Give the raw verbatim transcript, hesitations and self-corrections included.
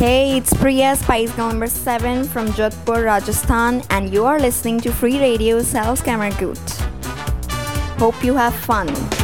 Hey, it's Priya, Spice Girl number seven from Jodhpur, Rajasthan, and you are listening to Free Radio Sal's Camera Hope you have fun.